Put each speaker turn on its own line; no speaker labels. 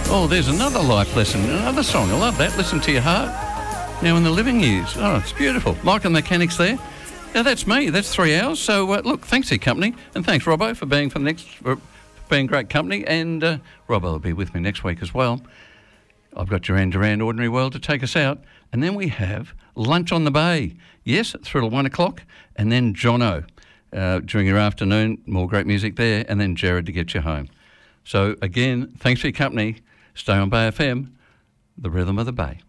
Oh, there's another life lesson, another song. I love that. Listen to your heart. Now in the living years. Oh, it's beautiful. Michael Mechanics there. Now that's me. That's 3 hours. So look, thanks to your company, and thanks Robbo for being great company. And Robbo will be with me next week as well. I've got Duran Duran, Ordinary World, to take us out, and then we have Lunch on the Bay. Yes, through till 1 o'clock, and then Jono during your afternoon. More great music there, and then Jared to get you home. So again, thanks for your company. Stay on Bay FM, the rhythm of the Bay.